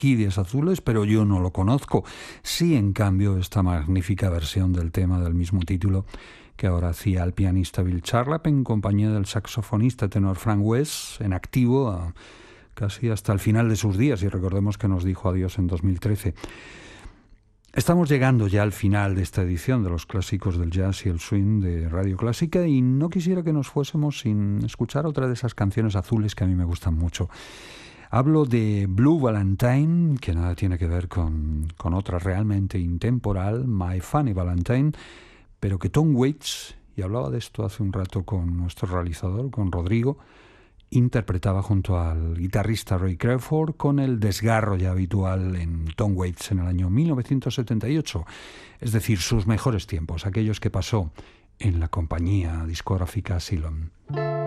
Orquídeas Azules, pero yo no lo conozco. Sí, en cambio, esta magnífica versión del tema del mismo título que ahora hacía el pianista Bill Charlap en compañía del saxofonista tenor Frank West, en activo casi hasta el final de sus días, y recordemos que nos dijo adiós en 2013. Estamos llegando ya al final de esta edición de los clásicos del jazz y el swing de Radio Clásica, y no quisiera que nos fuésemos sin escuchar otra de esas canciones azules que a mí me gustan mucho. Hablo de Blue Valentine, que nada tiene que ver con otra realmente intemporal, My Funny Valentine, pero que Tom Waits, y hablaba de esto hace un rato con nuestro realizador, con Rodrigo, interpretaba junto al guitarrista Ray Crawford, con el desgarro ya habitual en Tom Waits en el año 1978, es decir, sus mejores tiempos, aquellos que pasó en la compañía discográfica Asylum.